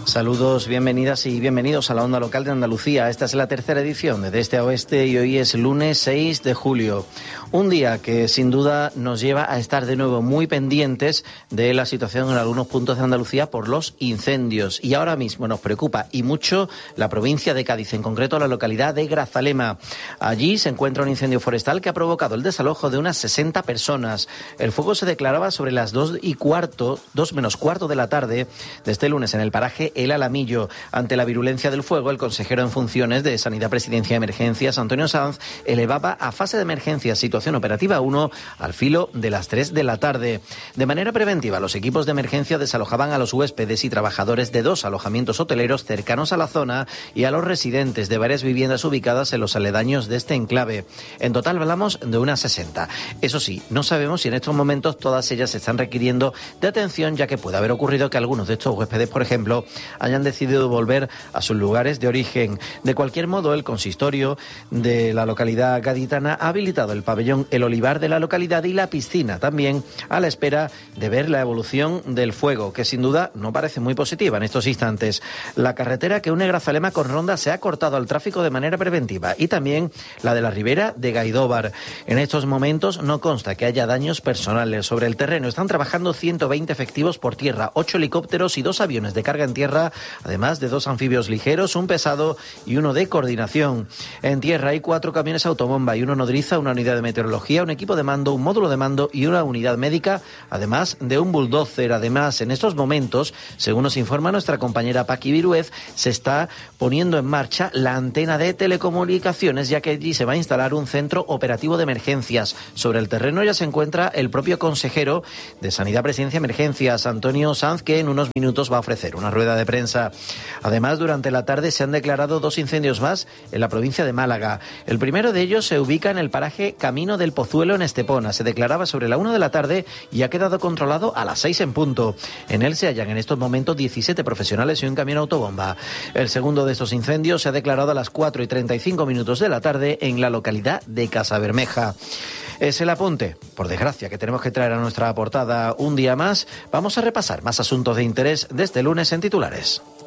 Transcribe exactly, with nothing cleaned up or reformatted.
Saludos, bienvenidas y bienvenidos a la Onda Local de Andalucía. Esta es la tercera edición de De Este a Oeste y hoy es lunes seis de julio. Un día que sin duda nos lleva a estar de nuevo muy pendientes de la situación en algunos puntos de Andalucía por los incendios. Y ahora mismo nos preocupa y mucho la provincia de Cádiz, en concreto la localidad de Grazalema. Allí se encuentra un incendio forestal que ha provocado el desalojo de unas sesenta personas. El fuego se declaraba sobre las dos y cuarto, dos menos cuarto de la tarde de este lunes en el paraje El Alamillo. Ante la virulencia del fuego, el consejero en funciones de Sanidad, Presidencia y Emergencias, Antonio Sanz, elevaba a fase de emergencia situación operativa uno al filo de las tres de la tarde. De manera preventiva, los equipos de emergencia desalojaban a los huéspedes y trabajadores de dos alojamientos hoteleros cercanos a la zona y a los residentes de varias viviendas ubicadas en los aledaños de este enclave. En total hablamos de unas sesenta. Eso sí, no sabemos si en estos momentos todas ellas están requiriendo de atención, ya que puede haber ocurrido que algunos de estos huéspedes, por ejemplo, hayan decidido volver a sus lugares de origen. De cualquier modo, el consistorio de la localidad gaditana ha habilitado el pabellón El Olivar de la localidad y la piscina también, a la espera de ver la evolución del fuego, que sin duda no parece muy positiva en estos instantes. La carretera que une Grazalema con Ronda se ha cortado al tráfico de manera preventiva y también la de la ribera de Gaidóbar. En estos momentos no consta que haya daños personales. Sobre el terreno están trabajando ciento veinte efectivos por tierra, ocho helicópteros y dos aviones de carga en tierra, además de dos anfibios ligeros, un pesado y uno de coordinación. En tierra hay cuatro camiones autobomba y uno nodriza, una unidad de meteorología, un equipo de mando, un módulo de mando y una unidad médica, además de un bulldozer. Además, en estos momentos, según nos informa nuestra compañera Paqui Viruez, se está poniendo en marcha la antena de telecomunicaciones, ya que allí se va a instalar un centro operativo de emergencias. Sobre el terreno ya se encuentra el propio consejero de Sanidad, Presidencia y Emergencias, Antonio Sanz, que en unos minutos va a ofrecer una rueda de prensa. Además, durante la tarde se han declarado dos incendios más en la provincia de Málaga. El primero de ellos se ubica en el paraje Camino del Pozuelo en Estepona. Se declaraba sobre la una de la tarde y ha quedado controlado a las seis en punto. En él se hallan en estos momentos diecisiete profesionales y un camión autobomba. El segundo de estos incendios se ha declarado a las cuatro y treinta y cinco minutos de la tarde en la localidad de Casabermeja. Es el apunte, por desgracia, que tenemos que traer a nuestra portada un día más. Vamos a repasar más asuntos de interés de este lunes en titulares.